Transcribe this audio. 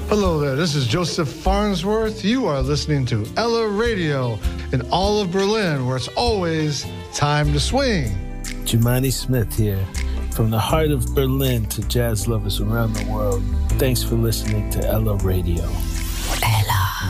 Hello there, this is Joseph Farnsworth. You are listening to Ella Radio in all of Berlin, where it's always time to swing. Jemani Smith here, from the heart of Berlin to jazz lovers around the world. Thanks for listening to Ella Radio.